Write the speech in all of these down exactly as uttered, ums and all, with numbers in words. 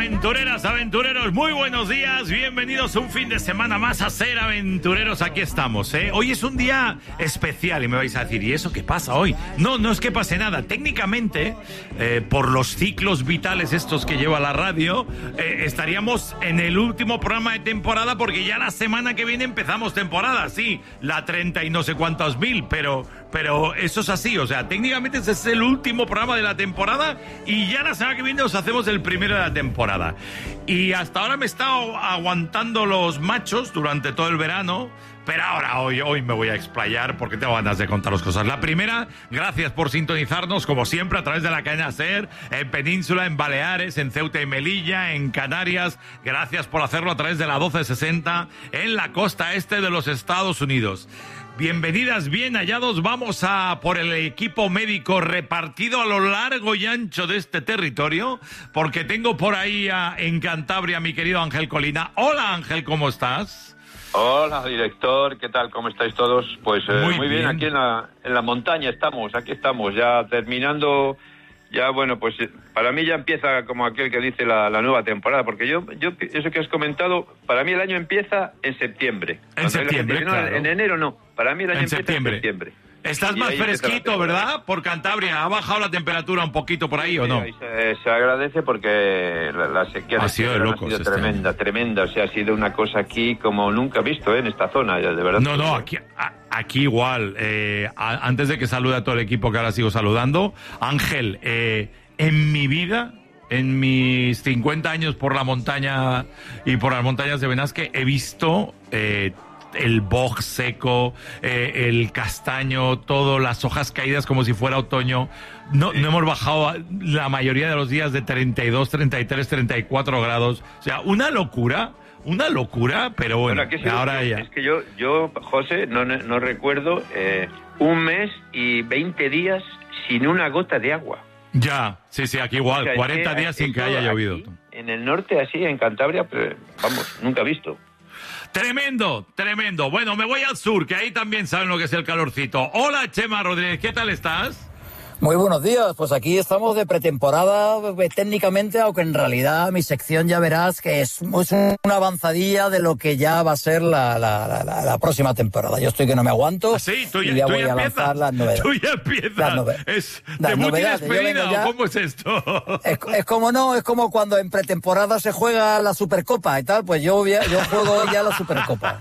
Aventureras, aventureros, muy buenos días, bienvenidos un fin de semana más a Ser Aventureros, aquí estamos, ¿eh? Hoy es un día especial y me vais a decir, ¿y eso qué pasa hoy? No, no es que pase nada, técnicamente, eh, por los ciclos vitales estos que lleva la radio, eh, estaríamos en el último programa de temporada porque ya la semana que viene empezamos temporada, sí, la treinta y no sé cuántos mil, pero... Pero eso es así, o sea, técnicamente ese es el último programa de la temporada y ya la semana que viene os hacemos el primero de la temporada. Y hasta ahora me he estado aguantando los machos durante todo el verano, pero ahora hoy, hoy me voy a explayar porque tengo ganas de contaros cosas. La primera, gracias por sintonizarnos, como siempre, a través de la cadena SER, en Península, en Baleares, en Ceuta y Melilla, en Canarias. Gracias por hacerlo a través de la doce sesenta, en la costa este de los Estados Unidos. Bienvenidas, bien hallados, vamos a por el equipo médico repartido a lo largo y ancho de este territorio, porque tengo por ahí a, en Cantabria, mi querido Ángel Colina. Hola Ángel, ¿cómo estás? Hola director, ¿qué tal? ¿Cómo estáis todos? Pues eh, muy, muy bien. bien, aquí en la, en la montaña estamos, aquí estamos, ya terminando, ya bueno, pues para mí ya empieza como aquel que dice la, la nueva temporada, porque yo, yo, eso que has comentado, para mí el año empieza en septiembre. En septiembre, dice, no, claro. En enero no, para mí el año en empieza septiembre. en septiembre. Estás más fresquito, ¿verdad? Por Cantabria. ¿Ha bajado la temperatura un poquito por ahí o no? Sí, se, se agradece porque la, la sequía ha sido, de locos, ha sido tremenda, este tremenda. O sea, ha sido una cosa aquí como nunca visto, ¿eh? En esta zona, ya, de verdad. No, no, aquí, a, aquí igual. Eh, a, antes de que salude a todo el equipo, que ahora sigo saludando, Ángel, eh, en mi vida... En mis cincuenta años por la montaña y por las montañas de Benasque he visto eh, el boj seco, eh, el castaño, todo, las hojas caídas como si fuera otoño. No, sí. no hemos bajado la mayoría de los días de treinta y dos, treinta y tres, treinta y cuatro grados. O sea, una locura, una locura, pero bueno, bueno ahora ya. Es que yo, yo José, no, no recuerdo eh, un mes y veinte días sin una gota de agua. Ya, sí, sí, aquí igual, o sea, cuarenta días sin que haya llovido. En el norte, así, en Cantabria, pero, vamos, nunca visto. Tremendo, tremendo. Bueno, me voy al sur, que ahí también saben lo que es el calorcito. Hola, Chema Rodríguez, ¿qué tal estás? Muy buenos días, pues aquí estamos de pretemporada técnicamente, aunque en realidad mi sección ya verás que es, es una avanzadilla de lo que ya va a ser la, la, la, la próxima temporada. Yo estoy que no me aguanto. ¿Ah, sí? ¿Tú ya, y ya tú voy ya a lanzar las novedades. Tú ya empiezas. Las novedades. ¿Es las debut novedades. y despedida ya, o cómo es esto? Es, es como no, es como cuando en pretemporada se juega la Supercopa y tal, pues yo, yo juego ya la Supercopa.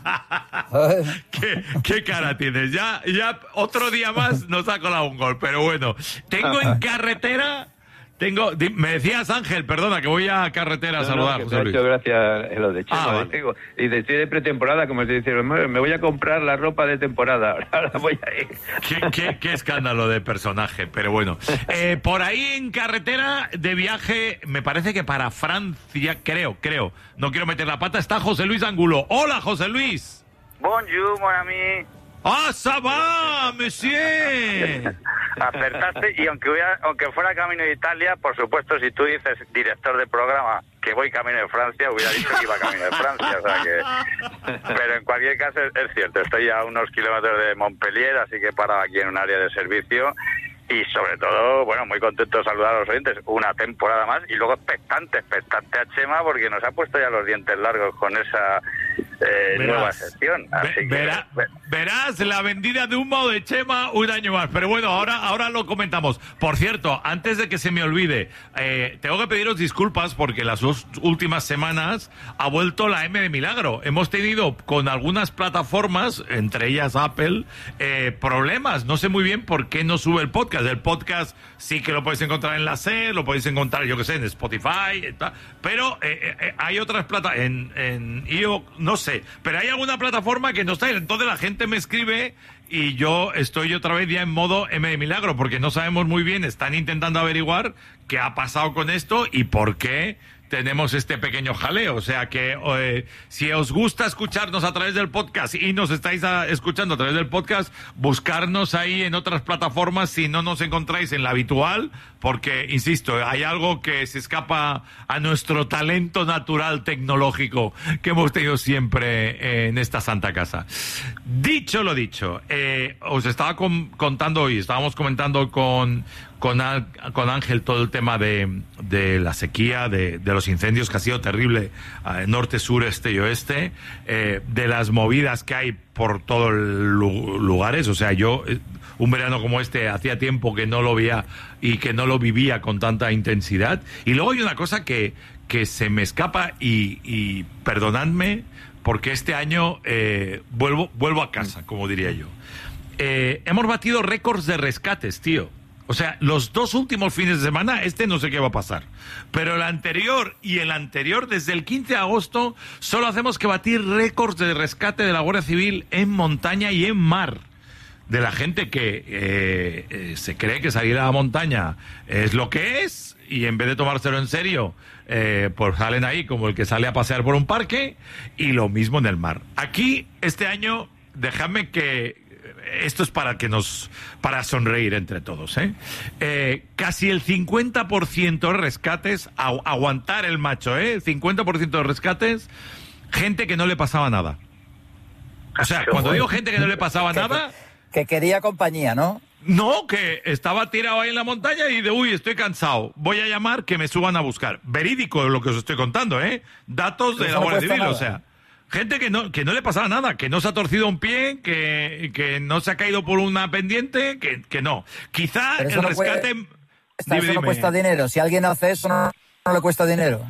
¿Qué, qué cara tienes? Ya, ya otro día más nos ha colado un gol, pero bueno. Tengo en carretera, tengo, me decías Ángel, perdona, que voy a carretera a no, saludar, no, José Luis. Gracias, lo de Chema, ah, vale. tengo, y de, estoy de pretemporada, como te dice, me voy a comprar la ropa de temporada, ahora voy a ir. Qué, qué, qué escándalo de personaje, pero bueno. Eh, por ahí en carretera de viaje, me parece que para Francia, creo, creo, no quiero meter la pata, está José Luis Angulo. Hola, José Luis. Bonjour, mon ami. ¡Ah, ça va, monsieur! Acertaste, y aunque hubiera, aunque fuera camino de Italia, por supuesto, si tú dices director de programa que voy camino de Francia, hubiera dicho que iba camino de Francia, o sea que... Pero en cualquier caso es, es cierto, estoy a unos kilómetros de Montpellier, así que he parado aquí en un área de servicio. Y sobre todo, bueno, muy contento de saludar a los oyentes, una temporada más, y luego expectante, expectante a Chema, porque nos ha puesto ya los dientes largos con esa eh, nueva sección. Así que, verá, verás la vendida de humo de Chema un año más, pero bueno, ahora, ahora lo comentamos. Por cierto, antes de que se me olvide, eh, tengo que pediros disculpas porque las dos últimas semanas ha vuelto la M de Milagro. Hemos tenido con algunas plataformas, entre ellas Apple, eh, problemas. No sé muy bien por qué no sube el podcast. El podcast sí que lo podéis encontrar en la SER, lo podéis encontrar, yo que sé, en Spotify, tal, pero eh, eh, hay otras plataformas, en, en I O, no sé, pero hay alguna plataforma que no está. Entonces la gente me escribe y yo estoy otra vez ya en modo M de Milagro, porque no sabemos muy bien, están intentando averiguar qué ha pasado con esto y por qué tenemos este pequeño jaleo. O sea que eh, si os gusta escucharnos a través del podcast y nos estáis a, escuchando a través del podcast, buscarnos ahí en otras plataformas si no nos encontráis en la habitual, porque, insisto, hay algo que se escapa a nuestro talento natural tecnológico que hemos tenido siempre en esta santa casa. Dicho lo dicho, eh, os estaba com- contando hoy, estábamos comentando con... con, Al, con Ángel todo el tema de, de la sequía, de, de los incendios, que ha sido terrible, eh, norte, sur, este y oeste, eh, de las movidas que hay por todos los lugares. O sea, yo, un verano como este, hacía tiempo que no lo veía y que no lo vivía con tanta intensidad. Y luego hay una cosa que, que se me escapa y, y perdonadme, porque este año eh, vuelvo, vuelvo a casa, como diría yo. Eh, hemos batido récords de rescates, tío. O sea, los dos últimos fines de semana, este no sé qué va a pasar. Pero el anterior y el anterior, desde el quince de agosto, solo hacemos que batir récords de rescate de la Guardia Civil en montaña y en mar. De la gente que eh, eh, se cree que salir a la montaña es lo que es, y en vez de tomárselo en serio, eh, pues salen ahí como el que sale a pasear por un parque, y lo mismo en el mar. Aquí, este año, dejadme que... Esto es para que nos... para sonreír entre todos, ¿eh? eh casi el cincuenta por ciento de rescates, a, aguantar el macho, ¿eh? cincuenta por ciento de rescates, gente que no le pasaba nada. O sea, cuando digo gente que no le pasaba nada... Que quería compañía, ¿no? No, que estaba tirado ahí en la montaña y de, uy, estoy cansado, voy a llamar que me suban a buscar. Verídico lo que os estoy contando, ¿eh? Datos de la Guardia Civil, nada. O sea, gente que no, que no le pasaba nada, que no se ha torcido un pie, que, que no se ha caído por una pendiente, que, que no. Quizá el no rescate... Puede... Eso dime, no dime. Cuesta dinero, si alguien hace eso no, no le cuesta dinero.